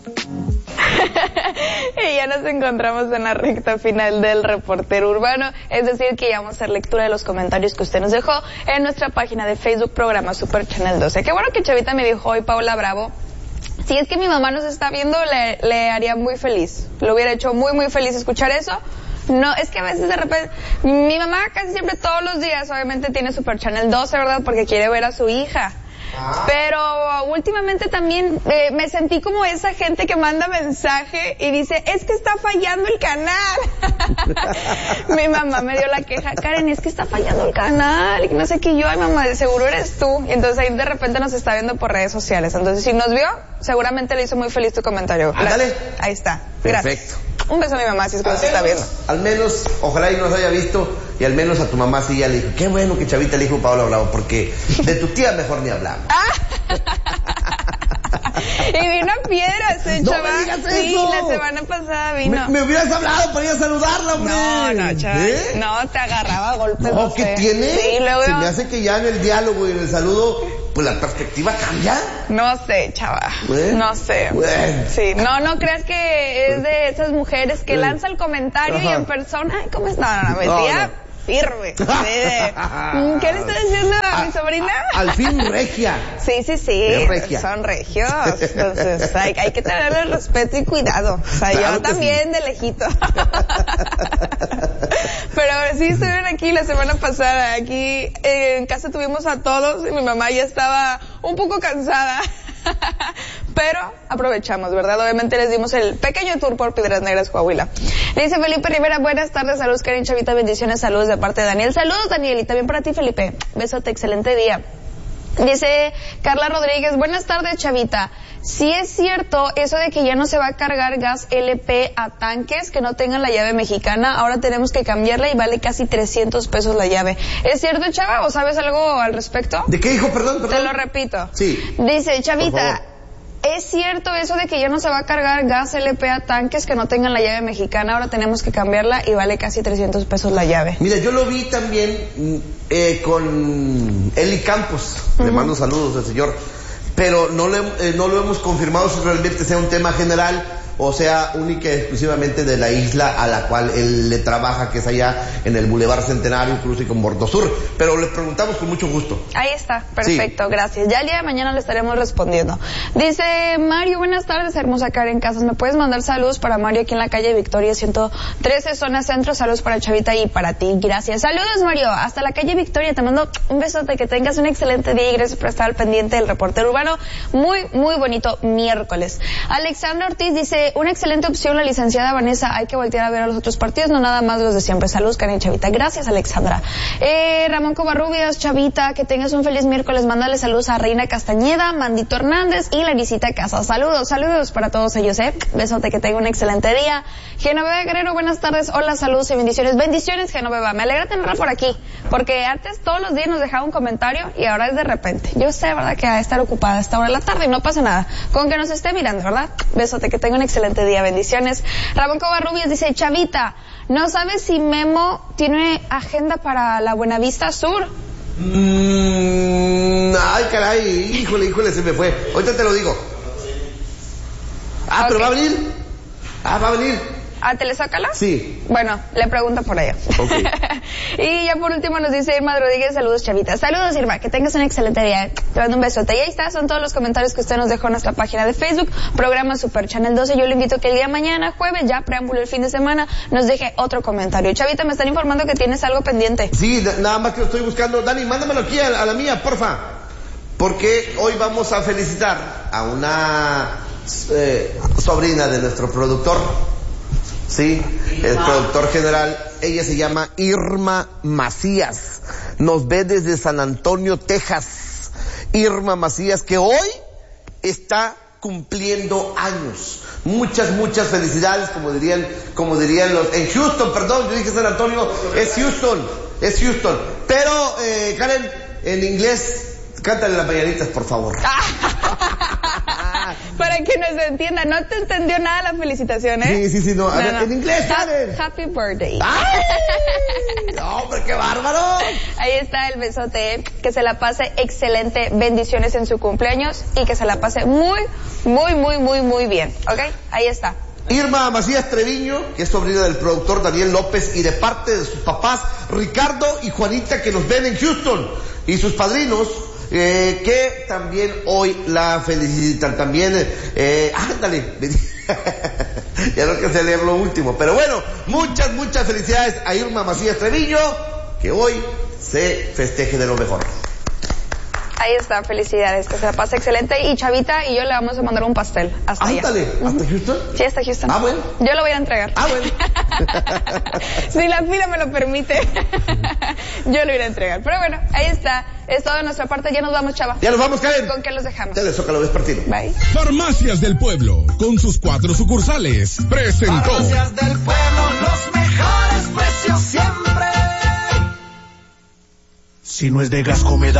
Y ya nos encontramos en la recta final del Reportero Urbano, es decir que ya vamos a hacer lectura de los comentarios que usted nos dejó en nuestra página de Facebook, programa Super Channel 12. Qué bueno que Chavita me dijo hoy, Paula Bravo. Si es que mi mamá nos está viendo, le haría muy feliz. Lo hubiera hecho muy, muy feliz escuchar eso. No, es que a veces de repente, mi mamá casi siempre todos los días obviamente tiene Super Channel 12, ¿verdad? Porque quiere ver a su hija. Pero últimamente también me sentí como esa gente que manda mensaje y dice, es que está fallando el canal. Mi mamá me dio la queja, Karen, es que está fallando el canal, y no sé qué. Yo, ay mamá, de seguro eres tú. Y entonces ahí de repente nos está viendo por redes sociales. Entonces si nos vio, seguramente le hizo muy feliz tu comentario. Ándale. Ahí está. Gracias. Perfecto. Un beso a mi mamá si es que nos está viendo. Al menos, ojalá y nos haya visto, y al menos a tu mamá sí ya le dijo, qué bueno que Chavita le dijo Paula Bravo, porque de tu tía mejor ni hablamos. Y vino a Piedras, No chaval. me digas Sí, eso. la semana pasada vino. Me hubieras hablado para ir a saludarla, hombre. No, chaval. No, te agarraba a golpes. No, ¿qué sé. tiene? Sí, luego. Se me hace que ya en el diálogo y en el saludo, pues la perspectiva cambia. No sé, chava. No sé. Bueno. Sí, no creas que es de esas mujeres que lanza el comentario y en persona, ay, ¿cómo está? No, metía firme. ¿Qué le está diciendo a mi sobrina? Al fin regia. Sí. Es regia. Son regios. Entonces, hay que tenerle respeto y cuidado. O sea, Claro yo que también de lejito. Pero sí estuvieron aquí la semana pasada. Aquí en casa tuvimos a todos y mi mamá ya estaba un poco cansada. Pero aprovechamos, ¿verdad? Obviamente les dimos el pequeño tour por Piedras Negras, Coahuila. Le dice Felipe Rivera, buenas tardes, saludos Karen, Chavita, bendiciones, saludos de parte de Daniel. Saludos Daniel, y también para ti Felipe. Besote, excelente día. Dice Carla Rodríguez, buenas tardes Chavita. Sí es cierto eso de que ya no se va a cargar gas LP a tanques que no tengan la llave mexicana, ahora tenemos que cambiarla y vale casi 300 pesos la llave. ¿Es cierto, Chava, o sabes algo al respecto? ¿De qué dijo? Perdón. Te lo repito. Sí. Dice, Chavita, ¿es cierto eso de que ya no se va a cargar gas LP a tanques que no tengan la llave mexicana? Ahora tenemos que cambiarla y vale casi 300 pesos la llave. Mira, yo lo vi también con Eli Campos. Le mando saludos al señor. Pero no lo hemos confirmado si realmente sea un tema general o sea única y exclusivamente de la isla a la cual él le trabaja, que es allá en el Boulevard Centenario, cruce con Bordosur. Pero le preguntamos con mucho gusto. Ahí está, perfecto, sí. Gracias. Ya el día de mañana le estaremos respondiendo. Dice Mario, buenas tardes, hermosa Karen Casas. ¿Me puedes mandar saludos para Mario aquí en la calle Victoria 113, zona centro? Saludos para Chavita y para ti. Gracias. Saludos, Mario. Hasta la calle Victoria. Te mando un besote, que tengas un excelente día y gracias por estar al pendiente del Reportero Urbano. Muy, muy bonito miércoles. Alexandra Ortiz dice, una excelente opción la licenciada Vanessa, hay que voltear a ver a los otros partidos, no nada más los de siempre. Saludos, Karen y Chavita. Gracias, Alexandra. Ramón Covarrubias, Chavita, que tengas un feliz miércoles. Mándale saludos a Reina Castañeda, Mandito Hernández y Larisita Casas. Saludos para todos ellos, Besote, que tenga un excelente día. Genoveva Guerrero, buenas tardes. Hola, saludos y bendiciones. Bendiciones, Genoveva. Me alegra tenerla por aquí, porque antes todos los días nos dejaba un comentario y ahora es de repente. Yo sé, ¿verdad?, que va a estar ocupada a esta hora de la tarde y no pasa nada. Con que nos esté mirando, ¿verdad? Besote, que tenga un excelente día. Bendiciones. Ramón Covarrubias dice, Chavita, ¿no sabes si Memo tiene agenda para la Buenavista Sur? Ay, caray, híjole, se me fue. Ahorita te lo digo. Okay. ¿Pero va a venir? Va a venir. ¿A Telezócalo? Sí. Bueno, le pregunto por ella. Okay. Y ya por último nos dice Irma Rodríguez, saludos Chavita. Saludos Irma, que tengas un excelente día. Te mando un besote. Y ahí está, son todos los comentarios que usted nos dejó en nuestra página de Facebook, programa Super Channel 12. Yo le invito a que el día de mañana, jueves, ya preámbulo el fin de semana, nos deje otro comentario. Chavita, me están informando que tienes allo pendiente. Sí, nada más que lo estoy buscando. Dani, mándamelo aquí a la mía, porfa. Porque hoy vamos a felicitar a una sobrina de nuestro productor. Sí, el productor general, ella se llama Irma Macías, nos ve desde San Antonio, Texas. Irma Macías, que hoy está cumpliendo años. Muchas felicidades, como dirían los, en Houston, perdón, yo dije San Antonio, es Houston. Pero, Karen, en inglés, cántale las mañanitas, por favor. Para que nos entienda, no te entendió nada la felicitación, ¿eh? Sí, no. A ver, en inglés, Karen. Happy birthday. ¡Ay! ¡Hombre, qué bárbaro! Ahí está el besote, que se la pase excelente, bendiciones en su cumpleaños y que se la pase muy bien, ¿ok? Ahí está. Irma Macías Treviño, que es sobrina del productor Daniel López, y de parte de sus papás Ricardo y Juanita, que nos ven en Houston, y sus padrinos, que también hoy la felicitan. También, ándale, ya no alcancé a leer lo último, pero bueno, muchas felicidades a Irma Macías Treviño, que hoy se festeje de lo mejor. Ahí está, felicidades, que se la pase excelente. Y Chavita y yo le vamos a mandar un pastel hasta allá. Ándale, ¿hasta Houston? Sí, hasta Houston. Ah, bueno. Yo lo voy a entregar. Ah, bueno. Si la fila me lo permite, yo lo iré a entregar. Pero bueno, ahí está. Es todo de nuestra parte. Ya nos vamos, Chava. Ya nos vamos, Karen. ¿Con qué los dejamos? Dale, Zócalo Vespertino. Bye. Farmacias del Pueblo, con sus 4 sucursales, presentó. Farmacias del Pueblo, los mejores precios siempre. Si no es de Gasco, me da